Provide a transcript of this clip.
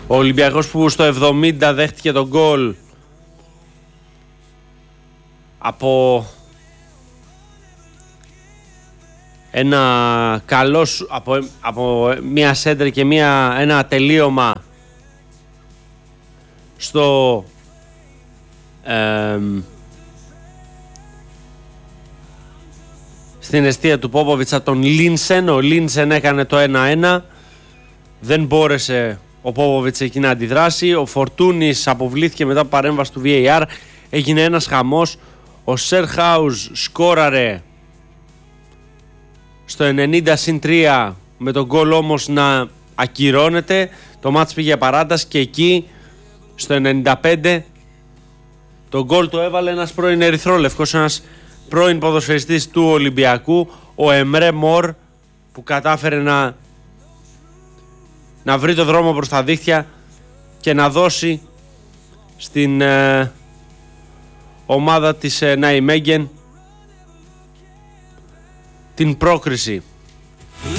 Ο Ολυμπιακός που στο 70 δέχτηκε τον γκολ από ένα καλό, από μια σέντρα και ένα τελείωμα στο στην εστία του Πόποβιτς από τον Λίνσεν. Ο Λίνσεν έκανε το 1-1. Δεν μπόρεσε ο Πόποβιτς εκεί να αντιδράσει. Ο Φορτούνης αποβλήθηκε μετά από παρέμβαση του VAR. Έγινε ένας χαμός. Ο Σερχάουζ σκόραρε στο 90-3 με τον γκολ όμως να ακυρώνεται. Το μάτς πήγε για παράταση και εκεί στο 95 τον γκολ το έβαλε ένας πρώην ερυθρόλευκος, ένας πρώην ποδοσφαιριστής του Ολυμπιακού, ο Εμρέ Μορ, που κατάφερε να βρει το δρόμο προς τα δίχτυα και να δώσει στην ομάδα της Ναϊμέγγεν την πρόκριση.